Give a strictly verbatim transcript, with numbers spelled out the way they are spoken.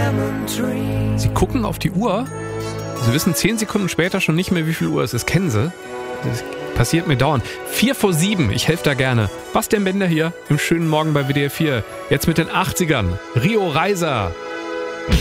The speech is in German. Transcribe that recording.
Sie gucken auf die Uhr. Sie wissen zehn Sekunden später schon nicht mehr, wie viel Uhr es ist. Kennen Sie? Das passiert mir dauernd. Vier vor sieben, ich helfe da gerne. Bastian Bender hier im schönen Morgen bei W D R vier. Jetzt mit den achtzigern. Rio Reiser.